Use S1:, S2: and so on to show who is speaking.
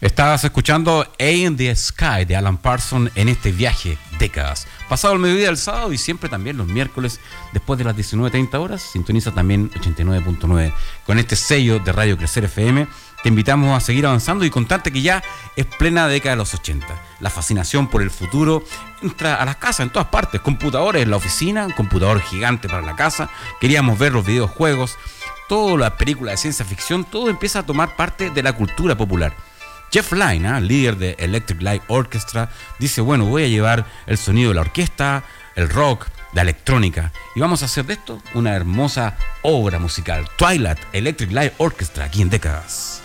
S1: Estabas escuchando A in the Sky de Alan Parsons en este viaje décadas. Pasado el mediodía del sábado y siempre también los miércoles después de las 19:30 horas, sintoniza también 89.9. Con este sello de Radio Crecer FM te invitamos a seguir avanzando y contarte que ya es plena década de los 80. La fascinación por el futuro entra a las casas en todas partes. Computadores en la oficina, un computador gigante para la casa. Queríamos ver los videojuegos, todas las películas de ciencia ficción, todo empieza a tomar parte de la cultura popular. Jeff Lynne, líder de Electric Light Orchestra, dice, bueno, voy a llevar el sonido de la orquesta, el rock, la electrónica, y vamos a hacer de esto una hermosa obra musical. Twilight Electric Light Orchestra, aquí en Décadas.